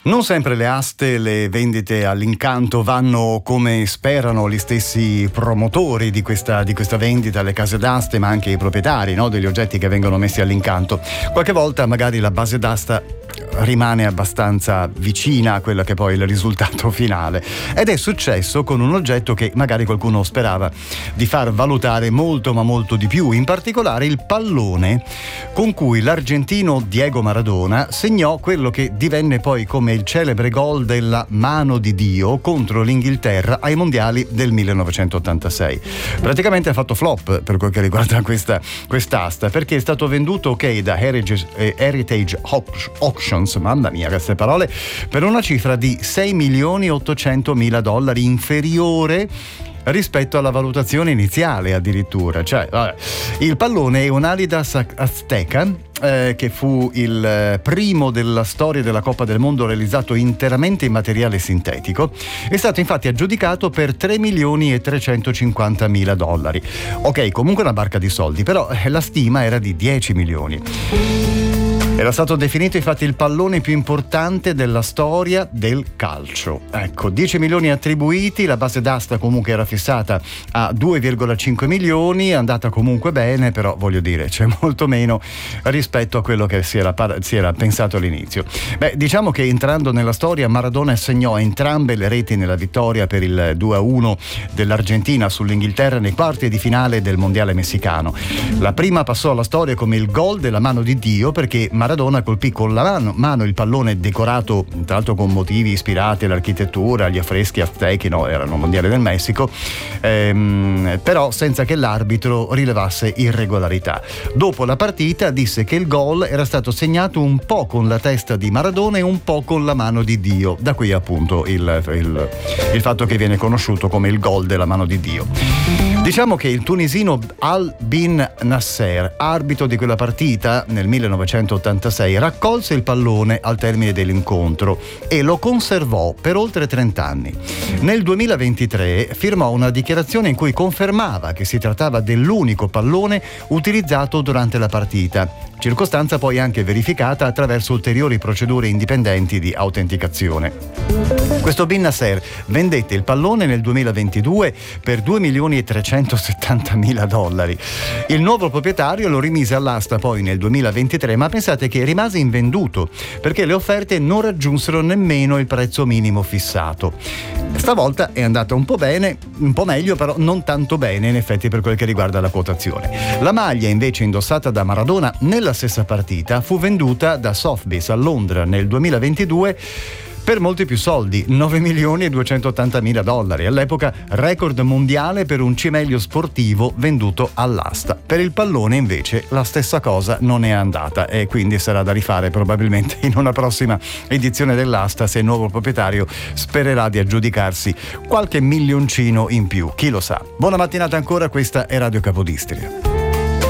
Non sempre le aste, le vendite all'incanto vanno come sperano gli stessi promotori di questa vendita, le case d'aste, ma anche i proprietari, no, degli oggetti che vengono messi all'incanto. Qualche volta magari la base d'asta rimane abbastanza vicina a quello che poi è il risultato finale, ed è successo con un oggetto che magari qualcuno sperava di far valutare molto ma molto di più, in particolare il pallone con cui l'argentino Diego Maradona segnò quello che divenne poi come il celebre gol della mano di Dio contro l'Inghilterra ai mondiali del 1986. Praticamente ha fatto flop per quel che riguarda quest'asta, perché è stato venduto ok da Heritage Auctions, mamma mia queste parole, per una cifra di $6.800.000, inferiore rispetto alla valutazione iniziale addirittura. Cioè, vabbè. Il pallone è un Adidas Azteca che fu il primo della storia della Coppa del Mondo realizzato interamente in materiale sintetico. È stato infatti aggiudicato per $3.350.000. Ok, comunque una barca di soldi, però la stima era di 10 milioni. Era stato definito infatti il pallone più importante della storia del calcio. Ecco, 10 milioni attribuiti, la base d'asta comunque era fissata a 2,5 milioni, è andata comunque bene, però voglio dire, c'è molto meno rispetto a quello che si era pensato all'inizio. Beh, diciamo che entrando nella storia, Maradona segnò entrambe le reti nella vittoria per il 2-1 dell'Argentina sull'Inghilterra nei quarti di finale del mondiale messicano. La prima passò alla storia come il gol della mano di Dio, perché Maradona colpì con la mano il pallone decorato tra l'altro con motivi ispirati all'architettura, agli affreschi aztechi, no, erano mondiali del Messico, però senza che l'arbitro rilevasse irregolarità. Dopo la partita disse che il gol era stato segnato un po' con la testa di Maradona e un po' con la mano di Dio, da qui appunto il fatto che viene conosciuto come il gol della mano di Dio. Diciamo che il tunisino Al Bin Nasser, arbitro di quella partita nel 1986, raccolse il pallone al termine dell'incontro e lo conservò per oltre 30 anni. Nel 2023 firmò una dichiarazione in cui confermava che si trattava dell'unico pallone utilizzato durante la partita, circostanza poi anche verificata attraverso ulteriori procedure indipendenti di autenticazione. Questo Bin Nasser vendette il pallone nel 2022 per $2.370.000. Il nuovo proprietario lo rimise all'asta poi nel 2023, ma pensate che rimase invenduto perché le offerte non raggiunsero nemmeno il prezzo minimo fissato. Stavolta è andata un po' bene, un po' meglio, però non tanto bene in effetti per quel che riguarda la quotazione. La maglia invece indossata da Maradona nella stessa partita fu venduta da Sotheby's a Londra nel 2022 per molti più soldi, $9.280.000, all'epoca record mondiale per un cimelio sportivo venduto all'asta. Per il pallone invece la stessa cosa non è andata e quindi sarà da rifare probabilmente in una prossima edizione dell'asta, se il nuovo proprietario spererà di aggiudicarsi qualche milioncino in più, chi lo sa. Buona mattinata ancora, questa è Radio Capodistria.